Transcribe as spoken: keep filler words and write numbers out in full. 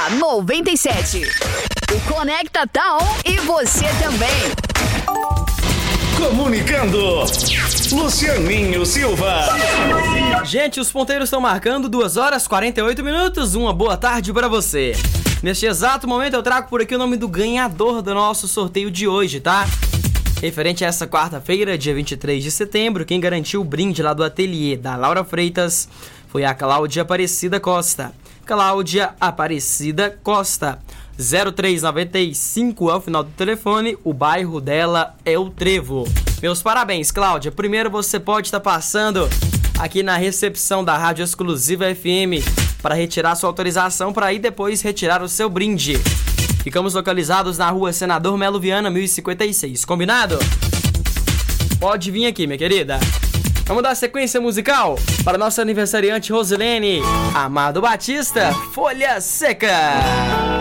noventa e sete. O Conecta tá on e você também. Comunicando, Lucianinho Silva. Gente, os ponteiros estão marcando duas horas e quarenta e oito minutos. Uma boa tarde para você. Neste exato momento eu trago por aqui o nome do ganhador do nosso sorteio de hoje, tá? Referente a essa quarta-feira, dia vinte e três de setembro, quem garantiu o brinde lá do ateliê da Laura Freitas foi a Cláudia Aparecida Costa. Cláudia Aparecida Costa. zero três nove cinco é o final do telefone, o bairro dela é o Trevo. Meus parabéns, Cláudia. Primeiro você pode estar passando aqui na recepção da Rádio Exclusiva F M para retirar sua autorização para ir depois retirar o seu brinde. Ficamos localizados na rua Senador Melo Viana, mil e cinquenta e seis. Combinado? Pode vir aqui, minha querida. Vamos dar sequência musical para nossa aniversariante Rosilene Amado Batista, Folha Seca.